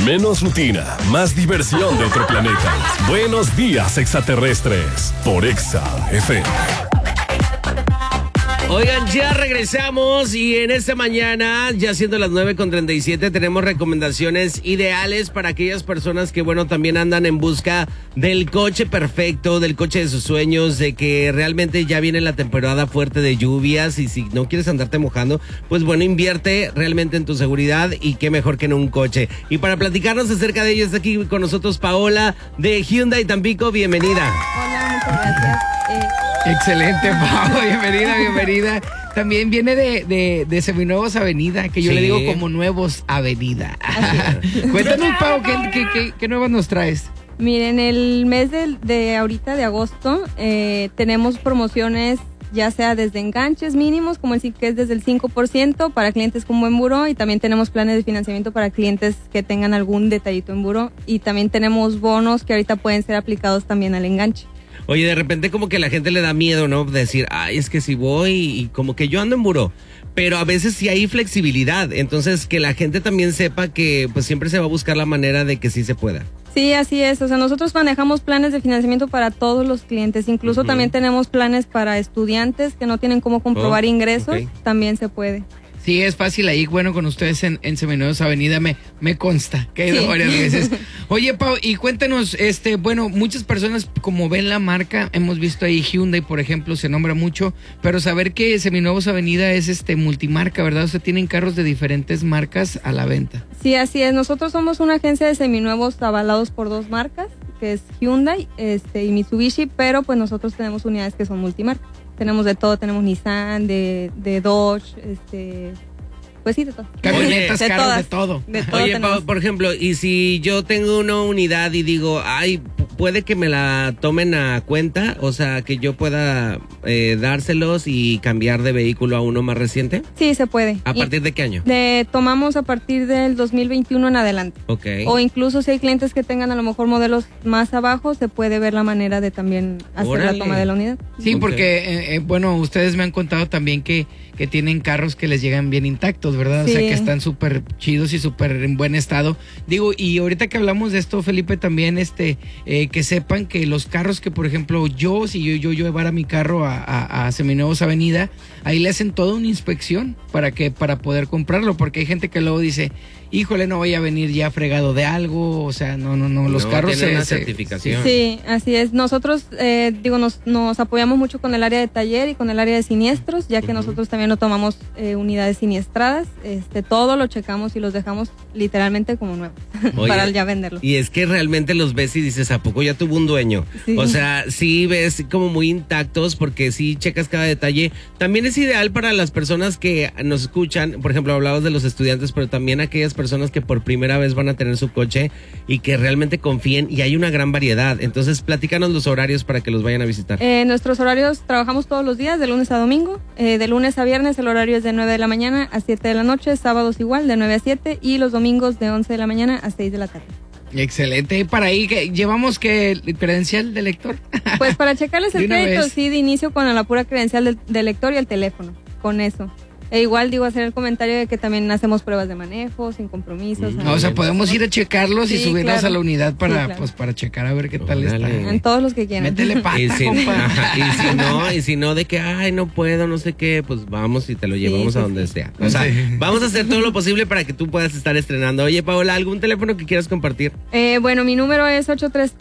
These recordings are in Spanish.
Menos rutina, más diversión de otro planeta. Buenos días, extraterrestres. Por Exa FM. Oigan, ya regresamos y en esta mañana, ya siendo las 9:37, tenemos recomendaciones ideales para aquellas personas que, bueno, también andan en busca del coche perfecto, del coche de sus sueños, de que realmente ya viene la temporada fuerte de lluvias y si no quieres andarte mojando, pues bueno, invierte realmente en tu seguridad y qué mejor que en un coche. Y para platicarnos acerca de ello está aquí con nosotros Paola de Hyundai Tampico, bienvenida. Hola, muchas gracias. Excelente, Pau, bienvenida. También viene de Seminuevos Avenida, que yo le digo como Nuevos Avenida. Cuéntanos, Pau, ¿qué nuevas nos traes? Miren, el mes de ahorita, de agosto, tenemos promociones, ya sea desde enganches mínimos, como el que es desde el 5% para clientes con buen buró, y también tenemos planes de financiamiento para clientes que tengan algún detallito en buró, y también tenemos bonos que ahorita pueden ser aplicados también al enganche. Oye, de repente como que a la gente le da miedo, ¿no? Decir, ay, es que si voy y como que yo ando en buró. Pero a veces sí hay flexibilidad. Entonces, que la gente también sepa que pues siempre se va a buscar la manera de que sí se pueda. Sí, así es. O sea, nosotros manejamos planes de financiamiento para todos los clientes. Incluso también tenemos planes para estudiantes que no tienen cómo comprobar ingresos. Okay. También se puede. Sí, es fácil ahí, bueno, con ustedes en Seminuevos Avenida me consta que he ido varias veces. Oye, Pau, y cuéntanos, bueno, muchas personas como ven la marca, hemos visto ahí Hyundai, por ejemplo, se nombra mucho, pero saber que Seminuevos Avenida es multimarca, ¿verdad? O sea, tienen carros de diferentes marcas a la venta. Sí, así es. Nosotros somos una agencia de seminuevos avalados por dos marcas, que es Hyundai y Mitsubishi, pero pues nosotros tenemos unidades que son multimarca. Tenemos de todo, tenemos Nissan, de Dodge, pues sí, de todo. Camionetas, carros, de todo. Oye, por ejemplo, y si yo tengo una unidad y digo, ay, puede que me la tomen a cuenta, o sea, que yo pueda dárselos y cambiar de vehículo a uno más reciente. Sí, se puede. ¿A partir de qué año? Tomamos a partir del 2021 en adelante. Ok. O incluso si hay clientes que tengan a lo mejor modelos más abajo, se puede ver la manera de también hacer la toma de la unidad. Sí, porque, bueno, ustedes me han contado también que tienen carros que les llegan bien intactos, ¿verdad? Sí. O sea, que están súper chidos y súper en buen estado. Digo, y ahorita que hablamos de esto, Felipe, también que sepan que los carros que, por ejemplo, si yo llevara mi carro a Seminuevos Avenida, ahí le hacen toda una inspección para poder comprarlo, porque hay gente que luego dice, híjole, no voy a venir ya fregado de algo, o sea, no, los carros tienen una certificación. Sí, así es. Nosotros, nos apoyamos mucho con el área de taller y con el área de siniestros, ya que nosotros también no tomamos unidades siniestradas, todo lo checamos y los dejamos literalmente como nuevos para ya venderlos. Y es que realmente los ves y dices, ¿a poco ya tuvo un dueño? Sí. O sea, sí ves como muy intactos porque sí checas cada detalle. También es ideal para las personas que nos escuchan, por ejemplo, hablabas de los estudiantes, pero también aquellas personas que por primera vez van a tener su coche y que realmente confíen, y hay una gran variedad. Entonces, platícanos los horarios para que los vayan a visitar. Nuestros horarios, trabajamos todos los días, de lunes a domingo. De lunes a viernes el horario es de 9 de la mañana a 7 de la noche, sábados igual, de 9 a 7, y los domingos de 11 de la mañana a 6 de la tarde. Excelente. ¿Y para ahí llevamos el credencial de lector? Pues para checarles el crédito, sí, de inicio con la pura credencial del lector y el teléfono, con eso. E igual hacer el comentario de que también hacemos pruebas de manejo, sin compromisos. O sea, podemos ir a checarlos y subirlos a la unidad para checar a ver qué tal está. En todos los que quieran. Métele pata, compa. Y si no, de que, ay, no puedo, no sé qué, pues vamos y te lo llevamos a donde sea. O sea, vamos a hacer todo lo posible para que tú puedas estar estrenando. Oye, Paola, ¿algún teléfono que quieras compartir? Bueno, mi número es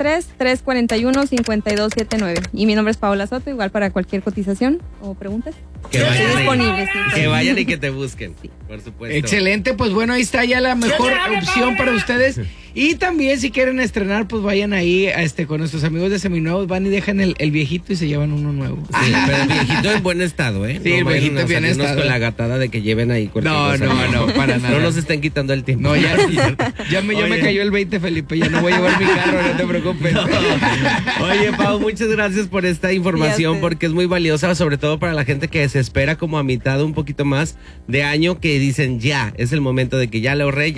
833-341-5279. Y mi nombre es Paola Soto, igual para cualquier cotización o preguntas. Que vayan, estoy disponible, sí. Que vayan y que te busquen, sí. Por supuesto. Excelente, pues bueno, ahí está ya la mejor opción para ustedes. Y también si quieren estrenar, pues vayan ahí con nuestros amigos de Seminuevos, van y dejan el viejito y se llevan uno nuevo. Sí, pero el viejito en buen estado, ¿eh? Sí, no el viejito en bien estado. Con la gatada de que lleven ahí cualquier cosa. No, para nada. No nos estén quitando el tiempo. No, ya me cayó el 20, Felipe, ya no voy a llevar mi carro, no te preocupes. No. Oye, Pau, muchas gracias por esta información, porque es muy valiosa, sobre todo para la gente que se espera como a mitad, un poquito más de año, que dicen ya, es el momento de que ya lo ahorré.